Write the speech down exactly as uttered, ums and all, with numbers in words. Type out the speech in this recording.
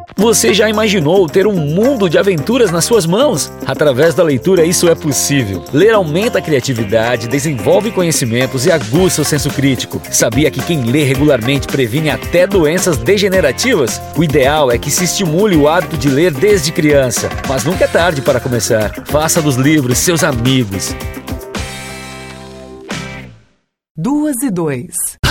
Você já imaginou ter um mundo de aventuras nas suas mãos? Através da leitura, isso é possível. Ler aumenta a criatividade, desenvolve conhecimentos e aguça o senso crítico. Sabia que quem lê regularmente previne até doenças degenerativas? O ideal é que se estimule o hábito de ler desde criança, mas nunca é tarde para começar. Faça dos livros seus amigos. Duas e dois.